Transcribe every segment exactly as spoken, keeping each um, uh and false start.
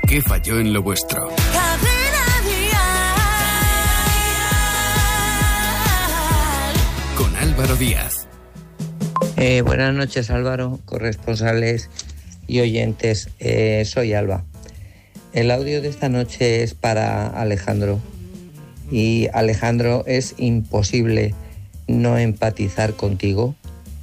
¿Qué falló en lo vuestro? Con Álvaro Díaz. Eh, buenas noches, Álvaro, corresponsales y oyentes. Eh, soy Alba. El audio de esta noche es para Alejandro. Y Alejandro, es imposible no empatizar contigo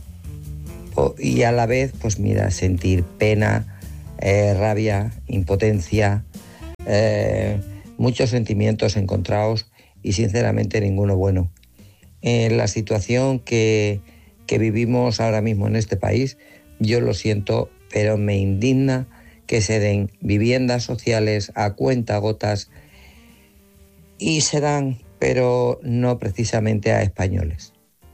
y a la vez, pues mira, sentir pena, eh, rabia, impotencia, eh, muchos sentimientos encontrados y sinceramente ninguno bueno. En la situación que, que vivimos ahora mismo en este país, yo lo siento, pero me indigna que se den viviendas sociales a cuentagotas y se dan, pero no precisamente a españoles.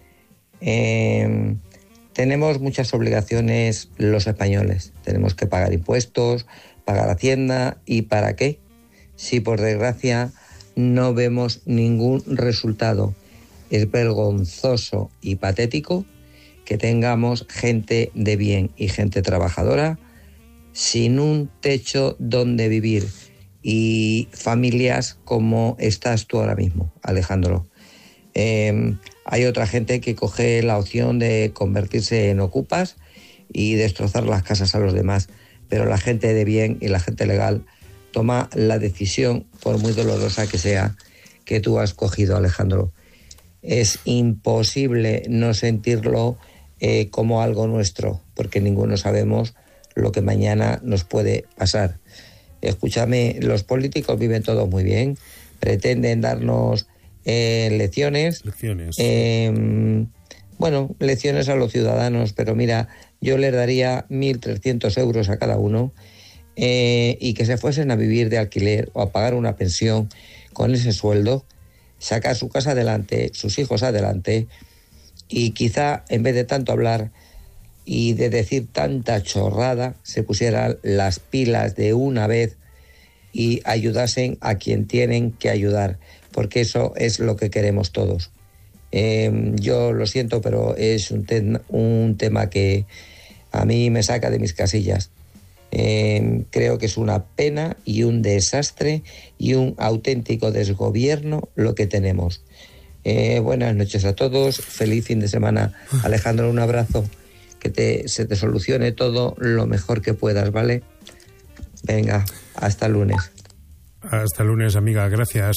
Eh, tenemos muchas obligaciones los españoles. Tenemos que pagar impuestos, pagar Hacienda. ¿Y para qué? Si por desgracia no vemos ningún resultado. Es vergonzoso y patético que tengamos gente de bien y gente trabajadora sin un techo donde vivir. Y familias como estás tú ahora mismo, Alejandro. Eh, hay otra gente que coge la opción de convertirse en ocupas y destrozar las casas a los demás, pero la gente de bien y la gente legal toma la decisión, por muy dolorosa que sea, que tú has cogido, Alejandro. Es imposible no sentirlo eh, como algo nuestro, porque ninguno sabemos lo que mañana nos puede pasar. Escúchame, los políticos viven todos muy bien, pretenden darnos eh, lecciones. Lecciones. Eh, bueno, lecciones a los ciudadanos, pero mira, yo les daría mil trescientos euros a cada uno eh, y que se fuesen a vivir de alquiler o a pagar una pensión con ese sueldo, sacar su casa adelante, sus hijos adelante y quizá en vez de tanto hablar y de decir tanta chorrada, se pusieran las pilas de una vez y ayudasen a quien tienen que ayudar, porque eso es lo que queremos todos. Eh, yo lo siento, pero es un, te- un tema que a mí me saca de mis casillas. Eh, creo que es una pena y un desastre y un auténtico desgobierno lo que tenemos. Eh, buenas noches a todos, feliz fin de semana. Alejandro, un abrazo. Que te, se te solucione todo lo mejor que puedas, ¿vale? Venga, hasta el lunes. Hasta el lunes, amiga, gracias.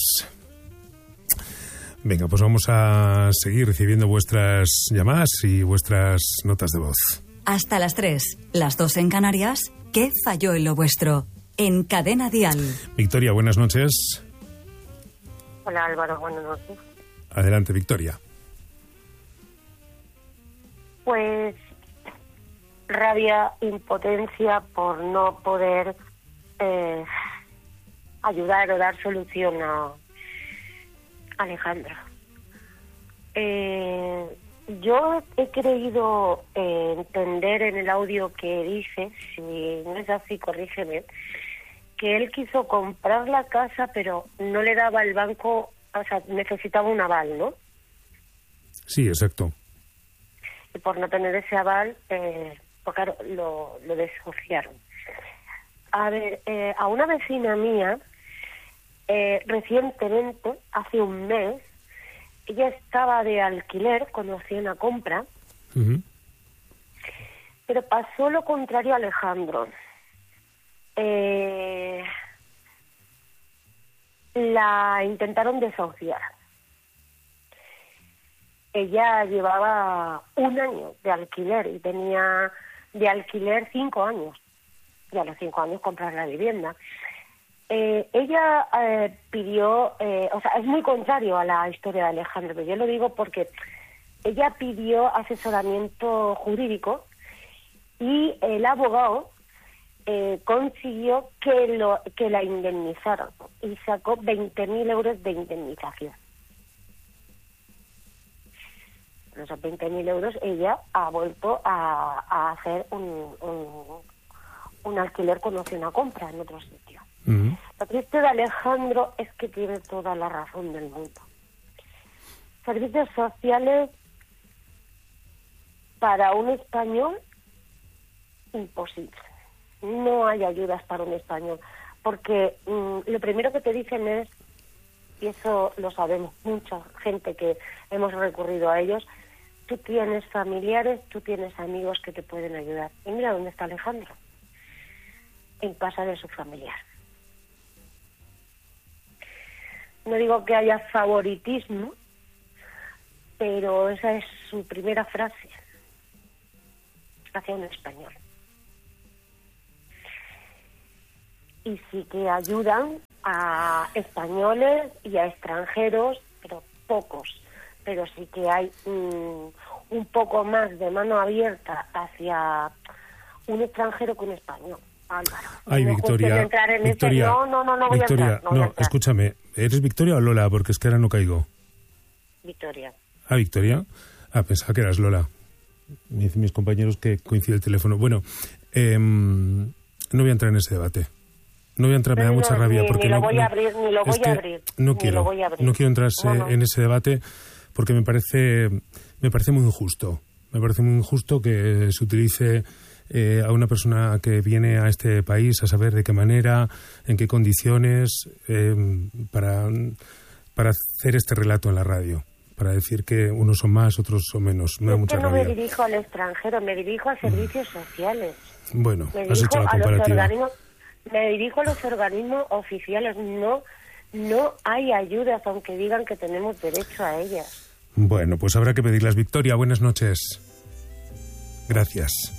Venga, pues vamos a seguir recibiendo vuestras llamadas y vuestras notas de voz. Hasta las tres, las dos en Canarias. ¿Qué falló en lo vuestro? En Cadena Dial. Victoria, buenas noches. Hola Álvaro, buenas noches. Adelante, Victoria. Pues rabia, impotencia por no poder eh, ayudar o dar solución a Alejandro. Eh, yo he creído eh, entender en el audio que dice, si no es así, corrígeme, que él quiso comprar la casa, pero no le daba el banco, o sea, necesitaba un aval, ¿no? Sí, exacto. Y por no tener ese aval, eh, pues claro, lo, lo desahuciaron. A ver, eh, a una vecina mía, eh, recientemente, hace un mes, ella estaba de alquiler cuando hacía una compra, Uh-huh. pero pasó lo contrario a Alejandro. Eh, la intentaron desahuciar. Ella llevaba un año de alquiler y tenía de alquiler cinco años. Y a los cinco años comprar la vivienda. Eh, ella eh, pidió, eh, o sea, es muy contrario a la historia de Alejandro, pero yo lo digo porque ella pidió asesoramiento jurídico y el abogado eh, consiguió que, lo, que la indemnizaran y sacó veinte mil euros de indemnización. Con esos veinte mil euros ella ha vuelto a, a hacer un, un, un alquiler con opción a compra en otro sitio. Uh-huh. Lo triste de Alejandro es que tiene toda la razón del mundo. Servicios sociales para un español, imposible. No hay ayudas para un español, porque mmm, lo primero que te dicen es, y eso lo sabemos mucha gente que hemos recurrido a ellos, tú tienes familiares, tú tienes amigos que te pueden ayudar. Y mira dónde está Alejandro, en casa de su familiar. No digo que haya favoritismo, pero esa es su primera frase hacia un español. Y sí que ayudan a españoles y a extranjeros, pero pocos. Pero sí que hay um, un poco más de mano abierta hacia un extranjero que un español. Álvaro. Ay, no Victoria, entrar en Victoria, ese... no, no, no, no voy Victoria, a entrar. No, no, voy a entrar. Escúchame, ¿eres Victoria o Lola? Porque es que ahora no caigo. Victoria. Ah, Victoria. Ah, pensaba que eras Lola. Me dicen mis compañeros que coincide el teléfono. Bueno, eh, no voy a entrar en ese debate. No voy a entrar, me da No, mucha no, rabia ni, porque ni lo no, voy no, a abrir, ni lo es voy que a abrir. No ni quiero, lo voy a abrir. no quiero entrar No, no. en ese debate porque me parece, me parece muy injusto. Me parece muy injusto que se utilice eh, a una persona que viene a este país a saber de qué manera, en qué condiciones, eh, para, para hacer este relato en la radio. Para decir que unos son más, otros son menos. Me da Es mucha que no rabia. me dirijo al extranjero, me dirijo a servicios sociales. Bueno, Me has dirijo hecho la a los comparativa. organismos, me dirijo a los organismos oficiales. No, no hay ayudas, aunque digan que tenemos derecho a ellas. Bueno, pues habrá que pedirlas. Victoria, buenas noches. Gracias.